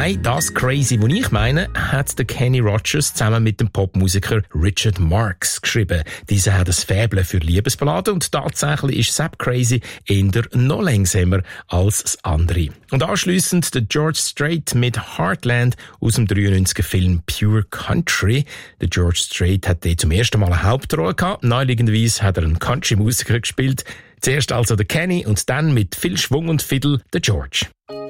Nein, das Crazy, was ich meine, hat der Kenny Rogers zusammen mit dem Popmusiker Richard Marx geschrieben. Dieser hat ein Faible für Liebesballaden und tatsächlich ist Sepp Crazy eher noch langsamer als das andere. Und anschliessend der George Strait mit Heartland aus dem 93er Film Pure Country. Der George Strait hat dort zum ersten Mal eine Hauptrolle gehabt. Neuligenderweise hat er einen Country-Musiker gespielt. Zuerst also der Kenny und dann mit viel Schwung und Fiddle der George.